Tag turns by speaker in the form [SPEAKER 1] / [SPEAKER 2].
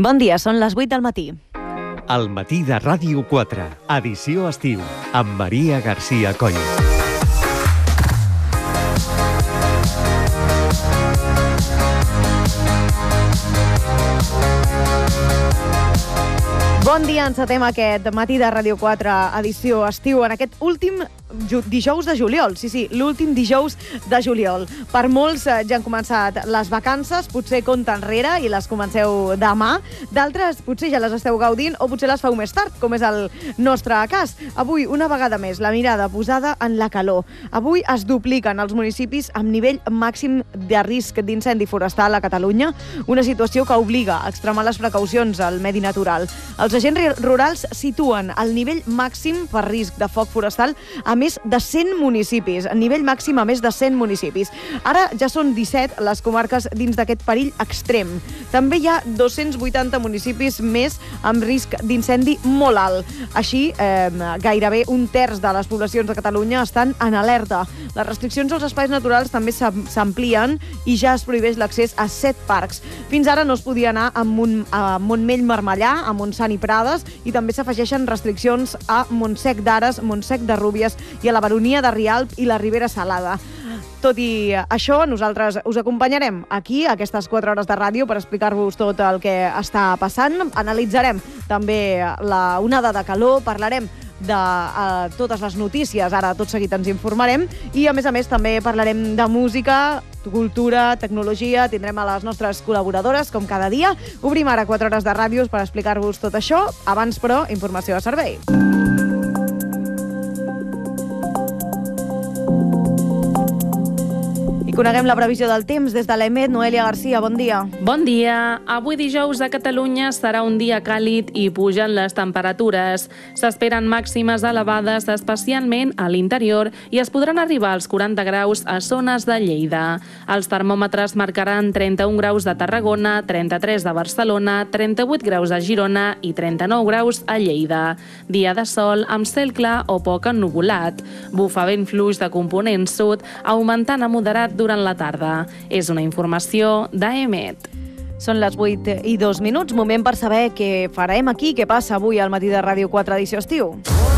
[SPEAKER 1] Bon dia, són les 8 del matí.
[SPEAKER 2] El matí de Ràdio 4, edició estiu, amb Maria García Coll.
[SPEAKER 1] Bon dia, encetem aquest matí de Ràdio 4, edició estiu, en aquest últim dijous de juliol. Sí, l'últim dijous de juliol. Per molts ja han començat les vacances, potser compte enrere i les comenceu demà. D'altres potser ja les esteu gaudint o potser les feu més tard, com és el nostre cas. Avui, una vegada més, la mirada posada en la calor. Avui es dupliquen els municipis amb nivell màxim de risc d'incendi forestal a Catalunya, una situació que obliga a extremar les precaucions al medi natural. Els agents rurals situen el nivell màxim per risc de foc forestal a més de 100 municipis, nivell màxim a més de 100 municipis. Ara ja són 17 les comarques dins d'aquest perill extrem. També hi ha 280 municipis més amb risc d'incendi molt alt. Així, gairebé un terç de les poblacions de Catalunya estan en alerta. Les restriccions als espais naturals també s'amplien i ja es prohibeix l'accés a 7 parcs. Fins ara no es podia anar a Montmell-Marmellà, a Montsant i Prades, i també s'afegeixen restriccions a Montsec d'Ares, Montsec de Rúbies i a la Baronia de Rialb i la Ribera Salada. Tot i això, nosaltres us acompanyarem aquí, a aquestes 4 hores de ràdio, per explicar-vos tot el que està passant. Analitzarem també la onada de calor, parlarem de totes les notícies, ara tot seguit ens informarem, i a més també parlarem de música, cultura, tecnologia, tindrem a les nostres col·laboradores, com cada dia. Obrim ara 4 hores de ràdios per explicar-vos tot això. Abans, però, informació de servei. I coneguem la previsió del temps des de l'EMET. Noelia Garcia, bon dia.
[SPEAKER 3] Bon dia. Avui dijous a Catalunya serà un dia càlid i pugen les temperatures. S'esperen màximes elevades, especialment a l'interior, i es podran arribar als 40 graus a zones de Lleida. Els termòmetres marcaran 31 graus de Tarragona, 33 de Barcelona, 38 graus a Girona i 39 graus a Lleida. Dia de sol amb cel clar o poc ennuvolat. Bufa vent fluix de component sud, augmentant a moderat durant la tarda. És una informació d'EMET.
[SPEAKER 1] Són les 8:02, moment per saber què farem aquí, què passa avui al matí de Ràdio 4 edició estiu.